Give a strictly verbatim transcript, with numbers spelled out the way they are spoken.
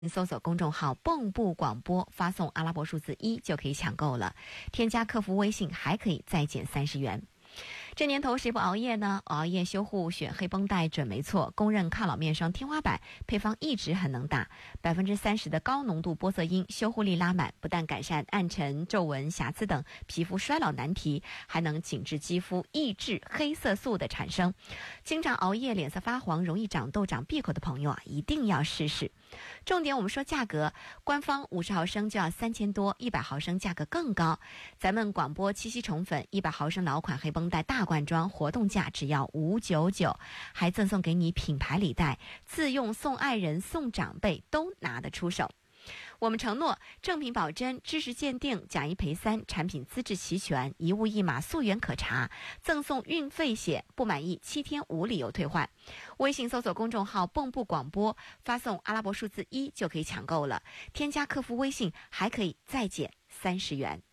搜索公众号蚌埠广播，发送阿拉伯数字一就可以抢购了。添加客服微信还可以再减三十元。这年头谁不熬夜呢？熬夜修护选黑绷带准没错，公认抗老面霜天花板，配方一直很能打，百分之三十的高浓度玻色因，修护力拉满，不但改善暗沉、皱纹、瑕疵等皮肤衰老难题，还能紧致肌肤，抑制黑色素的产生。经常熬夜、脸色发黄、容易长痘、长闭口的朋友啊，一定要试试。重点我们说价格，官方五十毫升就要三千多，一百毫升价格更高。咱们广播七夕宠粉一百毫升老款黑绷带大罐装，活动价只要五百九十九，还赠送给你品牌礼袋，自用送爱人送长辈都拿得出手。我们承诺正品保真，知识鉴定，假一赔三，产品资质齐全，一物一码，溯源可查，赠送运费险，不满意七天无理由退换。微信搜索公众号蚌埠广播，发送阿拉伯数字一就可以抢购了。添加客服微信还可以再减三十元。